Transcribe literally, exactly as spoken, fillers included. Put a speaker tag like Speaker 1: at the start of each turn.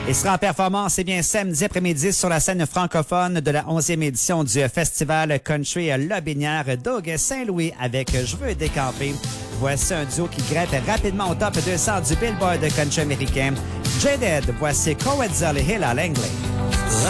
Speaker 1: Il sera en performance, eh bien, samedi après-midi sur la scène francophone de la onzième édition du Festival Country Lobinière. Doug Saint-Louis avec Je veux décamper. Voici un duo qui grimpe rapidement au top deux cents du Billboard Country américain. Jaded, voici Coetzel Hill à l'anglais.